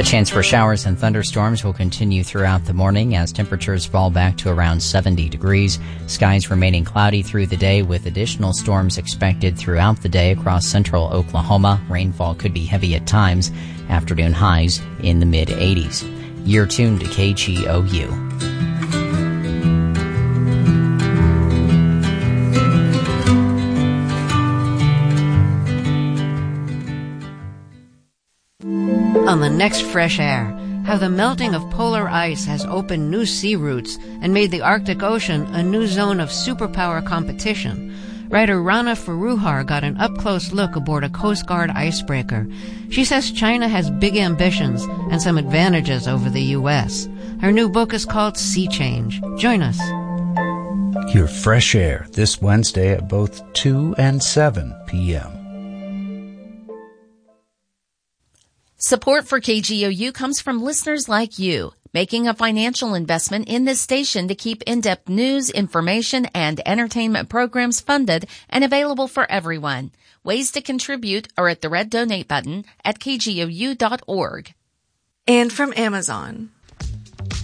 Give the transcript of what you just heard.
A chance for showers and thunderstorms will continue throughout the morning as temperatures fall back to around 70 degrees. Skies remaining cloudy through the day with additional storms expected throughout the day across central Oklahoma. Rainfall could be heavy at times. Afternoon highs in the mid-80s. You're tuned to KGOU. On the next Fresh Air, how the melting of polar ice has opened new sea routes and made the Arctic Ocean a new zone of superpower competition. Writer Rana Foroohar got an up-close look aboard a Coast Guard icebreaker. She says China has big ambitions and some advantages over the U.S. Her new book is called Sea Change. Join us. Hear Fresh Air this Wednesday at both 2 and 7 p.m. Support for KGOU comes from listeners like you, making a financial investment in this station to keep in-depth news, information, and entertainment programs funded and available for everyone. Ways to contribute are at the red donate button at kgou.org. And from Amazon,